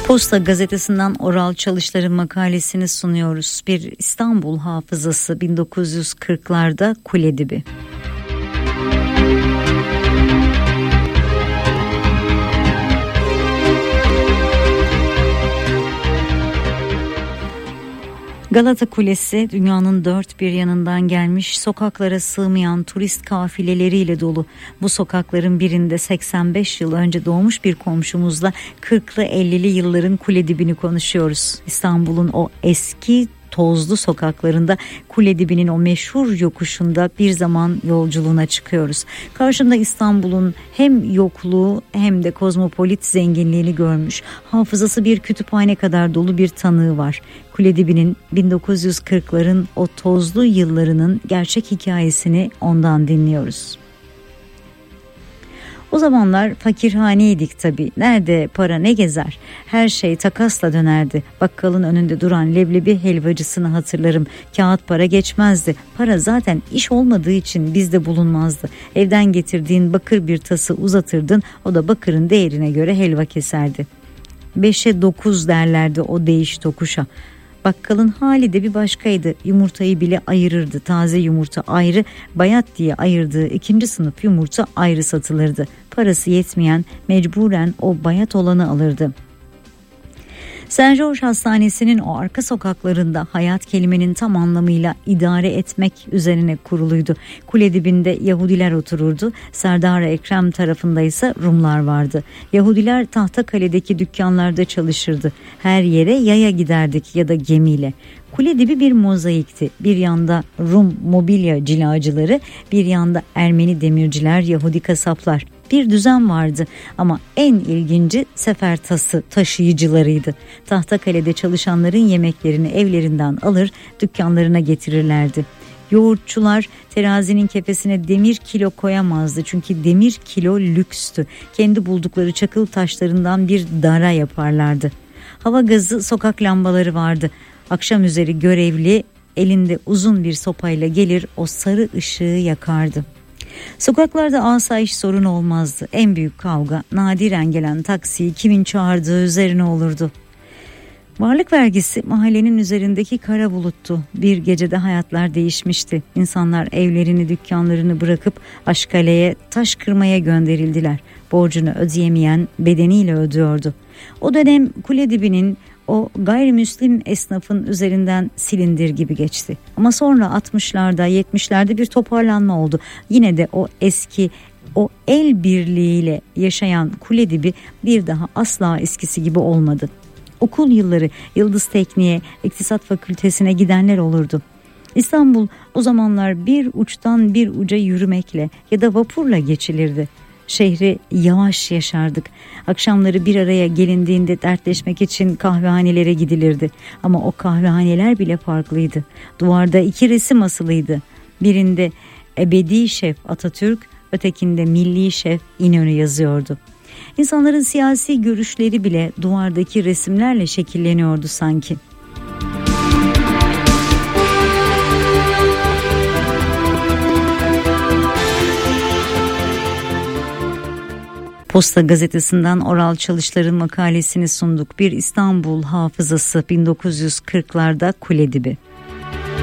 Posta Gazetesi'nden Oral Çalışlar'ın makalesini sunuyoruz. Bir İstanbul hafızası 1940'larda Kuledibi. Galata Kulesi dünyanın dört bir yanından gelmiş, sokaklara sığmayan turist kafileleriyle dolu. Bu sokakların birinde 85 yıl önce doğmuş bir komşumuzla 40'lı 50'li yılların Kuledibini konuşuyoruz. İstanbul'un o eski tozlu sokaklarında Kuledibinin o meşhur yokuşunda bir zaman yolculuğuna çıkıyoruz. Karşımda İstanbul'un hem yokluğu hem de kozmopolit zenginliğini görmüş, hafızası bir kütüphane kadar dolu bir tanığı var. Kuledibinin 1940'ların o tozlu yıllarının gerçek hikayesini ondan dinliyoruz. O zamanlar fakirhaneydik tabii. Nerede para ne gezer? Her şey takasla dönerdi. Bakkalın önünde duran leblebi helvacısını hatırlarım. Kağıt para geçmezdi. Para zaten iş olmadığı için bizde bulunmazdı. Evden getirdiğin bakır bir tası uzatırdın. O da bakırın değerine göre helva keserdi. 5'e 9 derlerdi o değiş tokuşa. Bakkalın hali de bir başkaydı. Yumurtayı bile ayırırdı. Taze yumurta ayrı, bayat diye ayırdığı ikinci sınıf yumurta ayrı satılırdı. Parası yetmeyen mecburen o bayat olanı alırdı. Saint George Hastanesi'nin o arka sokaklarında hayat kelimenin tam anlamıyla idare etmek üzerine kuruluydu. Kule dibinde Yahudiler otururdu. Serdar Ekrem tarafında ise Rumlar vardı. Yahudiler Tahtakale'deki dükkanlarda çalışırdı. Her yere yaya giderdik ya da gemiyle. Kule dibi bir mozaikti. Bir yanda Rum mobilya cilacıları, bir yanda Ermeni demirciler, Yahudi kasaplar. Bir düzen vardı ama en ilginci sefer tası taşıyıcılarıydı. Tahtakale'de çalışanların yemeklerini evlerinden alır, dükkanlarına getirirlerdi. Yoğurtçular terazinin kefesine demir kilo koyamazdı çünkü demir kilo lükstü. Kendi buldukları çakıl taşlarından bir dara yaparlardı. Hava gazı sokak lambaları vardı. Akşam üzeri görevli elinde uzun bir sopayla gelir o sarı ışığı yakardı. Sokaklarda asayiş sorun olmazdı. En büyük kavga nadiren gelen taksiyi kimin çağırdığı üzerine olurdu. Varlık vergisi mahallenin üzerindeki kara buluttu. Bir gecede hayatlar değişmişti. İnsanlar evlerini, dükkanlarını bırakıp Aşkale'ye taş kırmaya gönderildiler. Borcunu ödeyemeyen bedeniyle ödüyordu. O dönem Kuledibinin o gayrimüslim esnafın üzerinden silindir gibi geçti. Ama sonra 60'larda 70'lerde bir toparlanma oldu. Yine de o eski, o el birliğiyle yaşayan Kuledibi bir daha asla eskisi gibi olmadı. Okul yılları Yıldız Tekniğe, İktisat Fakültesine gidenler olurdu. İstanbul o zamanlar bir uçtan bir uca yürümekle ya da vapurla geçilirdi. Şehri yavaş yaşardık. Akşamları bir araya gelindiğinde dertleşmek için kahvehanelere gidilirdi. Ama o kahvehaneler bile farklıydı. Duvarda 2 resim asılıydı. Birinde ebedi şef Atatürk, ötekinde milli şef İnönü yazıyordu. İnsanların siyasi görüşleri bile duvardaki resimlerle şekilleniyordu sanki. Posta Gazetesi'nden Oral Çalışlar'ın makalesini sunduk. Bir İstanbul hafızası 1940'larda Kuledibi.